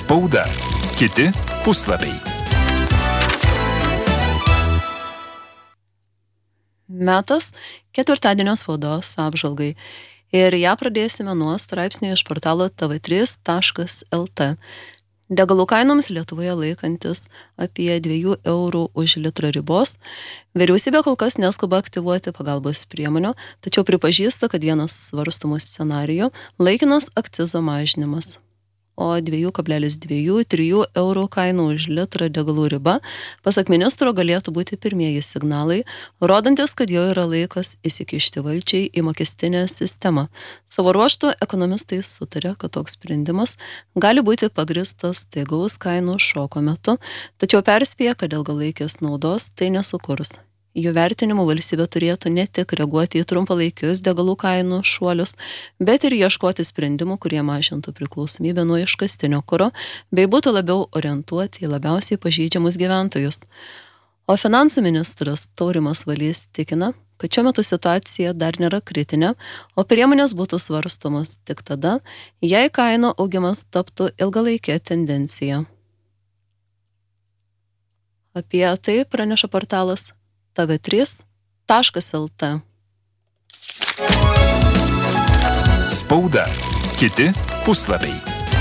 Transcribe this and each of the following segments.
Spauda. Kiti puslapiai. Metas ketvirtadienio spaudos apžvalgai. Ir ją pradėsime nuo straipsnio iš portalo tv3.lt. Degalų kainoms Lietuvoje laikantis apie 2 eurų už litrą ribos, vyriausybė kol kas neskuba aktyvuoti pagalbos priemonių, tačiau pripažįsta, kad vienas svarstomų scenarijų laikinas akcizo mažinimas. O 2,2-3 eurų kainų už litrą degalų riba, pasak ministro, galėtų būti pirmieji signalai, rodantis, kad jau yra laikas įsikišti valdžiai į mokestinę sistemą. Savo ruožtu ekonomistai sutarė, kad toks sprendimas gali būti pagristas staigaus kainų šoko metu, tačiau perspėja, kad ilgalaikės naudos tai nesukurs. Jų vertinimu valstybė turėtų ne tik reaguoti į trumpalaikius degalų kainų šuolius, bet ir ieškoti sprendimų, kurie mažintų priklausomybę nuo iškastinio kuro, bei būtų labiau orientuoti į labiausiai pažeidžiamus gyventojus. O finansų ministras Taurimas Valys tikina, kad šiuo metu situacija dar nėra kritinė, o priemonės būtų svarstomos tik tada, jei kainų augimas taptų ilgalaikė tendencija. Apie tai praneša portalas tv3.lt. Spauda. Kiti puslapiai.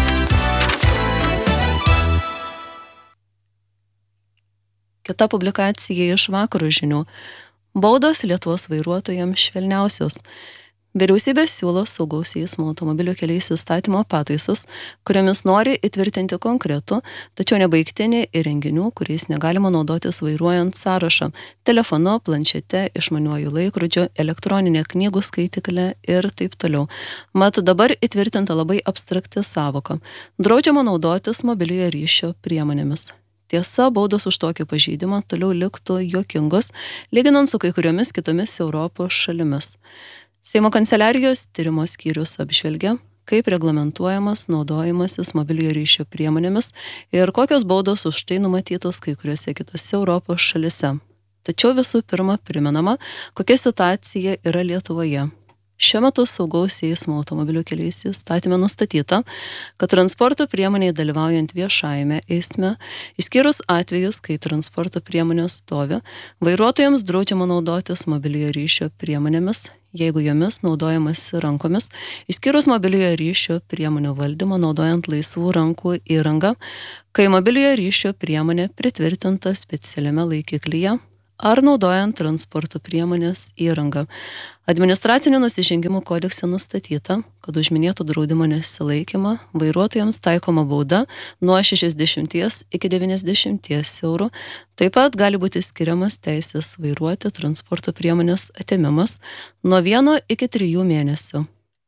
Kita publikacija iš Vakaro žinių. Baudos Lietuvos vairuotojams švelniausios. Vyriausybė siūlo saugaus eismo automobilių keliais įstatymo pataisas, kuriomis nori įtvirtinti konkretų, tačiau nebaigtinį įrenginių, kuriais negalima naudotis vairuojant sąrašą – telefonu, planšete, išmaniuoju laikrodžiu, elektroninė knygų skaitiklė ir taip toliau. Mat dabar įtvirtinta labai abstrakti sąvoka – draudžiama naudotis mobiliojo ryšio priemonėmis. Tiesa, baudos už tokį pažeidimą toliau liktų juokingos, lyginant su kai kuriomis kitomis Europos šalimis. Seimo kanceliarijos tyrimo skyrius apžvelgia, kaip reglamentuojamas naudojimasis mobiliojo ryšio priemonėmis ir kokios baudos už tai numatytos kai kuriuose kitose Europos šalise. Tačiau visų pirma primenama, kokia situacija yra Lietuvoje. Šiuo metu saugaus eismo automobilių keliais įstatyme nustatyta, kad transporto priemoniai dalyvaujant viešajame eisme, išskyrus atvejus, kai transporto priemonė stovi, vairuotojams draudžiama naudotis mobiliojo ryšio priemonėmis, jeigu jomis naudojamasi rankomis, išskyrus mobiliojo ryšio priemonių valdymą naudojant laisvų rankų įrangą, kai mobiliojo ryšio priemonė pritvirtinta specialiame laikiklyje, ar naudojant transporto priemonės įrangą. Administracinių nusižengimų kodekse nustatyta, kad už minėtų draudimo nesilaikymą vairuotojams taikoma bauda nuo 60 iki 90 eurų. Taip pat gali būti skiriamas teisės vairuoti transporto priemonės atėmimas nuo 1 iki 3 mėnesių.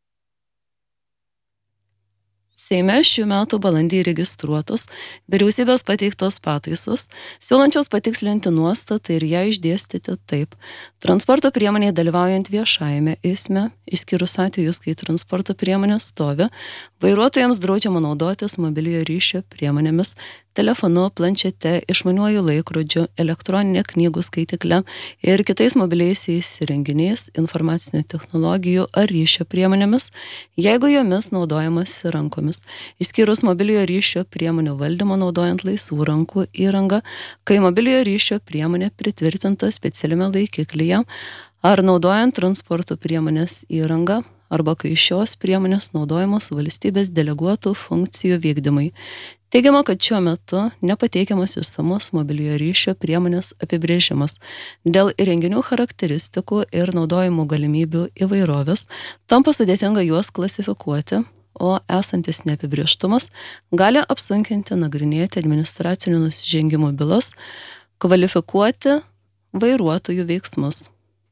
Seime šių metų balandį registruotos vyriausybės pateiktos pataisos, siūlančios patikslinti nuostatą ir ją išdėstyti taip. Transporto priemoniai dalyvaujant viešajame eisme, išskyrus atvejus, kai transporto priemonė stovi, vairuotojams draudžiama naudotis mobiliojo ryšio priemonėmis, telefonu, planšete, išmaniuoju laikrodžiu, elektroninė knygų skaitikle ir kitais mobiliaisiais įrenginiais, informacinių technologijų ar ryšio priemonėmis, jeigu jomis naudojamasi rankomis, išskyrus mobiliojo ryšio priemonių valdymą naudojant laisvų rankų įrangą, kai mobiliojo ryšio priemonė pritvirtinta specialiame laikiklyje ar naudojant transporto priemonės įrangą, arba kai šios priemonės naudojamos valstybės deleguotų funkcijų vykdymai. Teigiama, kad šiuo metu nepateikiamas išsamus mobiliojo ryšio priemonės apibrėžimas. Dėl įrenginių charakteristikų ir naudojimų galimybių įvairovės tampa sudėtinga juos klasifikuoti, o esantis neapibrėžtumas gali apsunkinti nagrinėti administracinių nusižengimų bylas, kvalifikuoti vairuotojų veiksmus.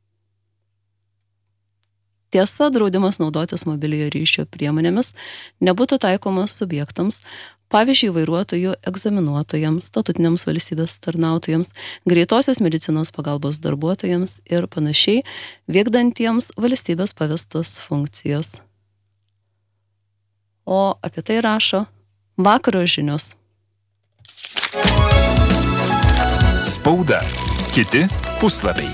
Tiesa, draudimas naudotis mobiliojo ryšio priemonėmis nebūtų taikomas subjektams, pavyzdžiui, vairuotojų egzaminuotojams, statutiniams valstybės tarnautojams, greitosios medicinos pagalbos darbuotojams ir panašiai, vykdantiems valstybės pavestas funkcijas. O apie tai rašo Vakaro žinios. Spauda. Kiti puslapiai.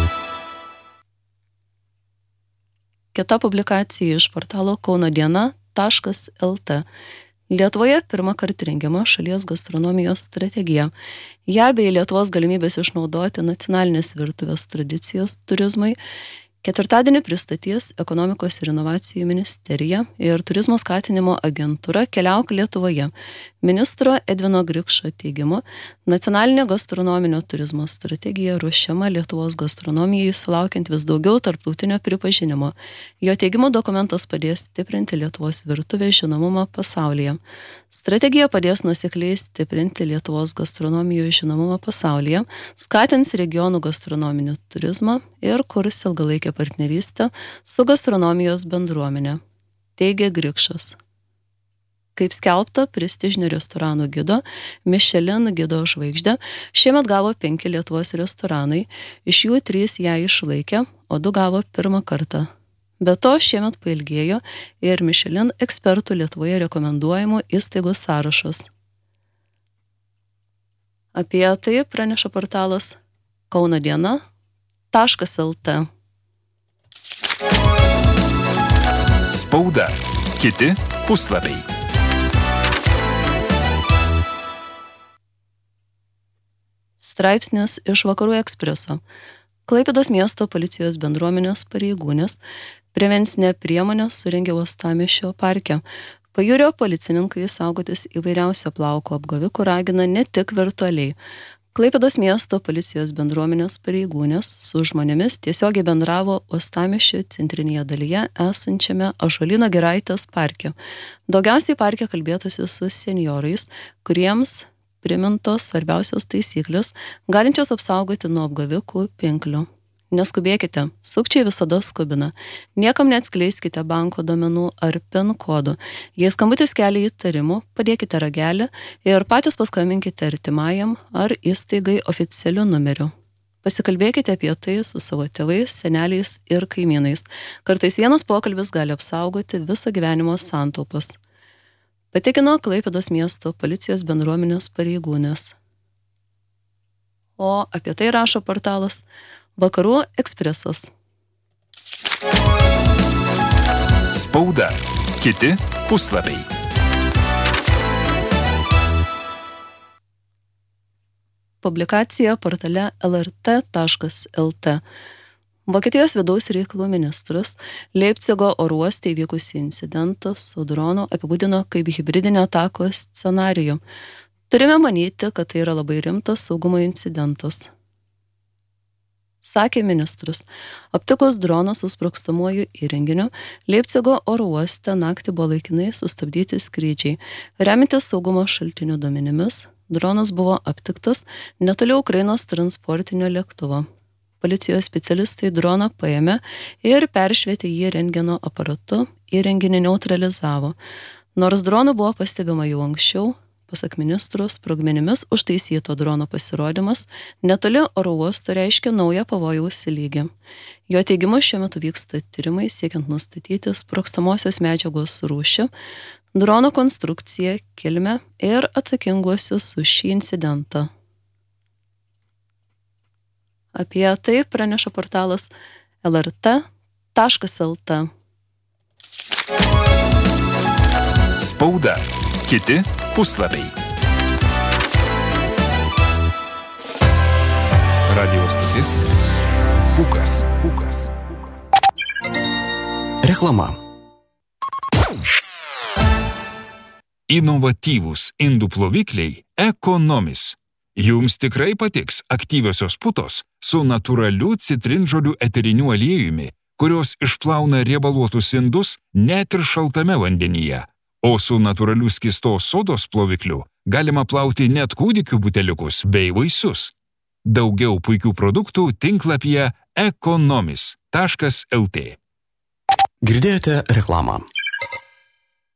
Kita publikacija iš portalo Kauno diena lrt.lt. Lietuvoje pirmą kartą rengiama šalies gastronomijos strategija. Ja bei Lietuvos galimybės išnaudoti nacionalinės virtuvės tradicijos turizmui ketvirtadienį pristatys Ekonomikos ir inovacijų ministerija ir turizmo skatinimo agentūra Keliauk Lietuvoje. Ministro Edvino Grikšo teigimu, nacionalinė gastronominio turizmo strategija ruošiama Lietuvos gastronomijai sulaukiant vis daugiau tarptautinio pripažinimo. Jo teigimu dokumentas padės stiprinti Lietuvos virtuvės žinomumą pasaulyje. Strategija padės nuosekliai stiprinti Lietuvos gastronomijos žinomumą pasaulyje, skatins regionų gastronominį turizmą ir kurs ilgalaikę partnerystę su gastronomijos bendruomenė, teigia Grikšas. Kaip skelbta, prestižinio restoranų gido Michelin gido žvaigždę šiemet gavo 5 Lietuvos restoranai, iš jų 3 ją išlaikė, o 2 gavo pirmą kartą. Be to, šiemet pailgėjo ir Michelin ekspertų Lietuvoje rekomenduojamų įstaigų sąrašas. Apie tai praneša portalas kaunodiena.lt. Spauda. Kiti puslapiai. Straipsnis iš Vakarų Ekspreso. Klaipėdos miesto policijos bendruomenės pareigūnės prevencinę priemonę surengė Uostamiesčio parke. Pajūrio policininkai saugotis įvairiausio plauko apgavikų ragina ne tik virtualiai. Klaipėdos miesto policijos bendruomenės pareigūnės su žmonėmis tiesiogiai bendravo Uostamiesčio centrinėje dalyje esančiame Ąžuolyno Giraitės parke. Daugiausiai parke kalbėtųsi su senjorais, kuriems primintos svarbiausios taisyklės, galinčios apsaugoti nuo apgavikų pinklių. Neskubėkite, sukčiai visada skubina. Niekam neatskleiskite banko duomenų ar PIN kodų. Jei skambutis kelia įtarimų, padėkite ragelį ir patys paskambinkite artimajam ar įstaigai oficialiu numeriu. Pasikalbėkite apie tai su savo tėvais, seneliais ir kaimynais. Kartais vienas pokalbis gali apsaugoti viso gyvenimo santaupas. Patikino Klaipėdos miesto policijos bendruomenės pareigūnės. O apie tai rašo portalas Vakarų Ekspresas. Spauda. Kiti puslapiai. Publikacija portale lrt.lt. Vokietijos vidaus reikalų ministras Leipcigo oro uoste įvykusį incidentą su dronu apibūdino kaip hibridinio atakos scenarijų. Turime manyti, kad tai yra labai rimtas saugumo incidentas, sakė ministras. Aptikus droną su sprogstamuoju įrenginiu, Leipcigo oro uoste naktį buvo laikinai sustabdyti skrydžiai. Remiantis saugumo šaltinių duomenimis, dronas buvo aptiktas netoli Ukrainos transportinio lėktuvo. Policijos specialistai droną paėmė ir peršvietė jį rentgeno aparatu, įrenginį neutralizavo. Nors dronų buvo pastebima jau anksčiau, pasak ministro, sprogmenimis užtaisyto drono pasirodymas netoli oro uosto reiškia naują pavojaus lygį. Jo teigimu šiuo metu vyksta tyrimai siekiant nustatyti sprogstamosios medžiagos rūšį, drono konstrukciją, kilmę ir atsakinguosius už šį incidentą. Apie tai praneša portalas lrt.lt. Spauda. Kiti puslapiai. Radio stotis Pūkas. Reklama. Inovatyvūs indų plovikliai Ekonomis. Jums tikrai patiks aktyviosios putos su natūraliu citrinžolių eteriniu aliejumi, kurios išplauna riebaluotus indus net ir šaltame vandenyje. O su natūraliu skystos sodos plovikliu galima plauti net kūdikių buteliukus bei vaisius. Daugiau puikių produktų tinklapyje ekonomis.lt. Girdėjote reklamą.